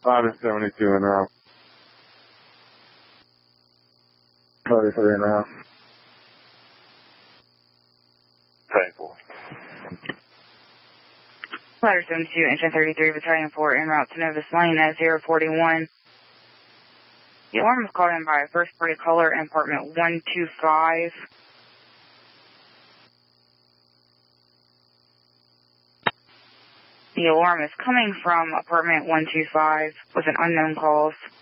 Ladder 72 en route. 33 en route. Painful. Ladder 72, Engine 33, Battalion 4, en route to Novus Lane at 041. The alarm was called in by a first party caller in apartment 125. The alarm is coming from apartment 125 with an unknown cause.